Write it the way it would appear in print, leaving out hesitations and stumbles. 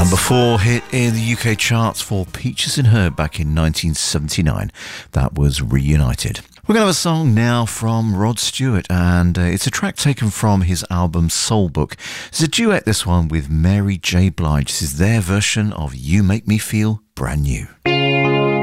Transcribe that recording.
Number 4 hit in the UK charts for Peaches and Herb back in 1979. That was Reunited. We're going to have a song now from Rod Stewart, and it's a track taken from his album Soul Book. It's a duet, this one, with Mary J. Blige. This is their version of You Make Me Feel Brand New.